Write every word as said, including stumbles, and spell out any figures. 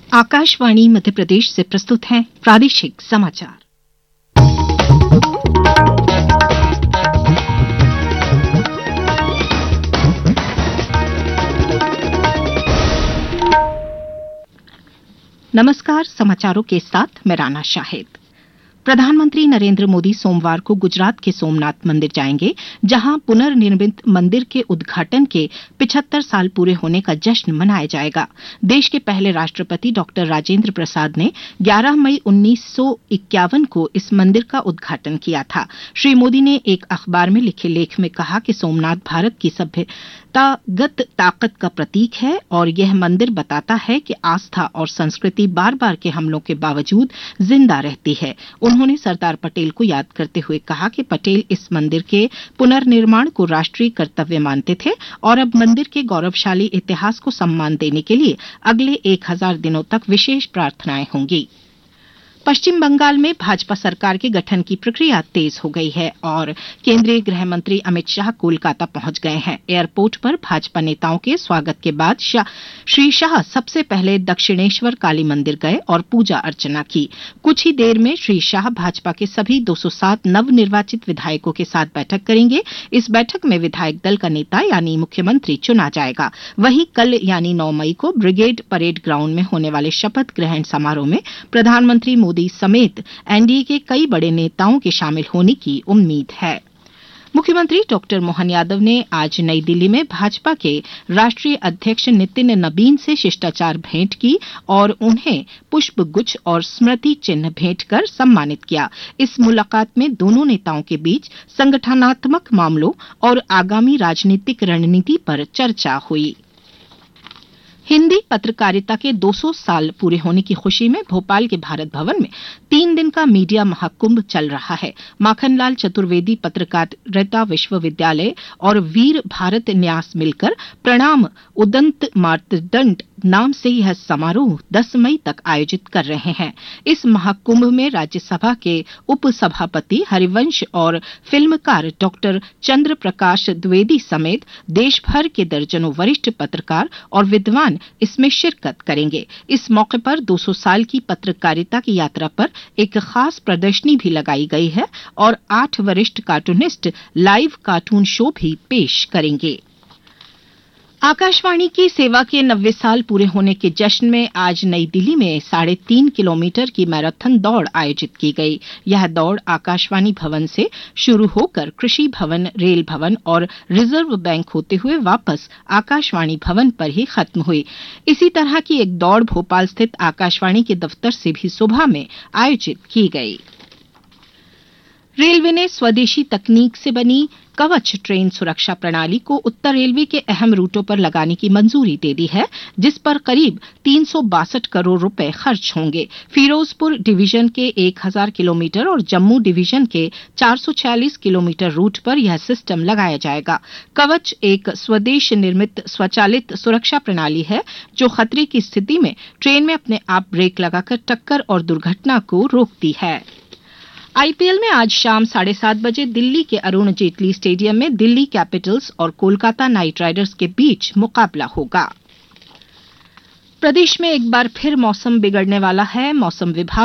आकाशवाणी मध्य प्रदेश से प्रस्तुत हैं प्रादेशिक समाचार। नमस्कार, समाचारों के साथ मैं राना शाहिद। प्रधानमंत्री नरेंद्र मोदी सोमवार को गुजरात के सोमनाथ मंदिर जाएंगे, जहां पुनर्निर्मित मंदिर के उद्घाटन के पचहत्तर साल पूरे होने का जश्न मनाया जाएगा। देश के पहले राष्ट्रपति डॉक्टर राजेंद्र प्रसाद ने ग्यारह मई उन्नीस सौ इक्यावन को इस मंदिर का उद्घाटन किया था। श्री मोदी ने एक अखबार में लिखे लेख में कहा कि सोमनाथ भारत की सभ्यतागत ताकत का प्रतीक है और यह मंदिर बताता है कि आस्था और संस्कृति बार बार के हमलों के बावजूद जिंदा रहती है। उन्होंने सरदार पटेल को याद करते हुए कहा कि पटेल इस मंदिर के पुनर्निर्माण को राष्ट्रीय कर्तव्य मानते थे और अब मंदिर के गौरवशाली इतिहास को सम्मान देने के लिए अगले एक हजार दिनों तक विशेष प्रार्थनाएं होंगी। पश्चिम बंगाल में भाजपा सरकार के गठन की प्रक्रिया तेज हो गई है और केंद्रीय गृह मंत्री अमित शाह कोलकाता पहुंच गए हैं। एयरपोर्ट पर भाजपा नेताओं के स्वागत के बाद शाह, श्री शाह सबसे पहले दक्षिणेश्वर काली मंदिर गए और पूजा अर्चना की। कुछ ही देर में श्री शाह भाजपा के सभी दो सौ सात नवनिर्वाचित विधायकों के साथ बैठक करेंगे। इस बैठक में विधायक दल का नेता यानी मुख्यमंत्री चुना जाएगा। वहीं कल यानी नौ मई को ब्रिगेड परेड ग्राउंड में होने वाले शपथ ग्रहण समारोह में प्रधानमंत्री मोदी समेत एनडीए के कई बड़े नेताओं के शामिल होने की उम्मीद है। मुख्यमंत्री डॉक्टर मोहन यादव ने आज नई दिल्ली में भाजपा के राष्ट्रीय अध्यक्ष नितिन नबीन से शिष्टाचार भेंट की और उन्हें पुष्प गुच्छ और स्मृति चिन्ह भेंट कर सम्मानित किया। इस मुलाकात में दोनों नेताओं के बीच संगठनात्मक मामलों और आगामी राजनीतिक रणनीति पर चर्चा हुई। हिंदी पत्रकारिता के दो सौ साल पूरे होने की खुशी में भोपाल के भारत भवन में तीन दिन का मीडिया महाकुंभ चल रहा है। माखनलाल चतुर्वेदी पत्रकारिता विश्वविद्यालय और वीर भारत न्यास मिलकर प्रणाम उदंत मातृदंड नाम से यह समारोह दस मई तक आयोजित कर रहे हैं। इस महाकुंभ में राज्यसभा के उपसभापति हरिवंश और फिल्मकार डॉक्टर चंद्र प्रकाश द्विवेदी समेत देश भर के दर्जनों वरिष्ठ पत्रकार और विद्वान इसमें शिरकत करेंगे। इस मौके पर दो सौ साल की पत्रकारिता की यात्रा पर एक खास प्रदर्शनी भी लगाई गई है और आठ वरिष्ठ कार्टूनिस्ट लाइव कार्टून शो भी पेश करेंगे। आकाशवाणी की सेवा के नब्बे साल पूरे होने के जश्न में आज नई दिल्ली में साढ़े तीन किलोमीटर की मैराथन दौड़ आयोजित की गई। यह दौड़ आकाशवाणी भवन से शुरू होकर कृषि भवन, रेल भवन और रिजर्व बैंक होते हुए वापस आकाशवाणी भवन पर ही खत्म हुई। इसी तरह की एक दौड़ भोपाल स्थित आकाशवाणी के दफ्तर से भी सुबह में आयोजित की गई। रेलवे ने स्वदेशी तकनीक से बनी कवच ट्रेन सुरक्षा प्रणाली को उत्तर रेलवे के अहम रूटों पर लगाने की मंजूरी दे दी है, जिस पर करीब तीन सौ बासठ करोड़ रुपए खर्च होंगे। फिरोजपुर डिवीजन के एक हजार किलोमीटर और जम्मू डिवीजन के चार सौ छियालीस किलोमीटर रूट पर यह सिस्टम लगाया जाएगा। कवच एक स्वदेश निर्मित स्वचालित सुरक्षा प्रणाली है जो खतरे की स्थिति में ट्रेन में अपने आप ब्रेक लगाकर टक्कर और दुर्घटना को रोकती है। आईपीएल में आज शाम साढ़े सात बजे दिल्ली के अरुण जेटली स्टेडियम में दिल्ली कैपिटल्स और कोलकाता नाइट राइडर्स के बीच मुकाबला होगा। प्रदेश में एक बार फिर मौसम बिगड़ने वाला है। मौसम विभाग